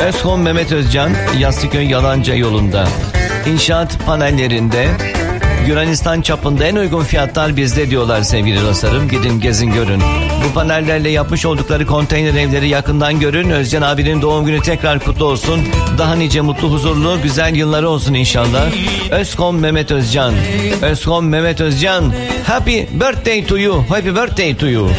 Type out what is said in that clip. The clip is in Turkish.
Özkom Mehmet Özcan, Yastıköy Yalanca yolunda. İnşaat panellerinde Yunanistan çapında en uygun fiyatlar bizde diyorlar sevgili dostlarım. Gidin gezin görün. Bu panellerle yapmış oldukları konteyner evleri yakından görün. Özcan abinin doğum günü tekrar kutlu olsun. Daha nice mutlu, huzurlu, güzel yılları olsun inşallah. Özkom Mehmet Özcan. Özkom Mehmet Özcan. Happy birthday to you. Happy birthday to you.